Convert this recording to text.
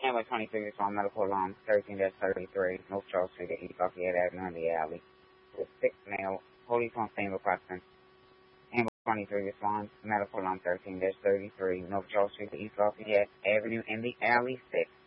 Ambulance 23 respond medical alarm 13-33, North Charles Street at East Lafayette Avenue in the alley with 6 male. Police on scene requesting. Ambulance 23 responds medical alarm 13-33, North Charles Street at East Lafayette Avenue in the alley 6